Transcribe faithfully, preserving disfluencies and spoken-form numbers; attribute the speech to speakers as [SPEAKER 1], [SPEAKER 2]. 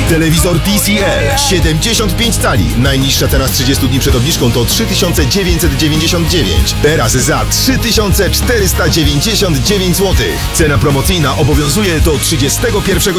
[SPEAKER 1] Telewizor T C L siedemdziesiąt pięć cali. Najniższa cena z trzydziestu dni przed obniżką to trzy tysiące dziewięćset dziewięćdziesiąt dziewięć. Teraz za trzy tysiące czterysta dziewięćdziesiąt dziewięć złotych. Cena promocyjna obowiązuje do trzydziestego pierwszego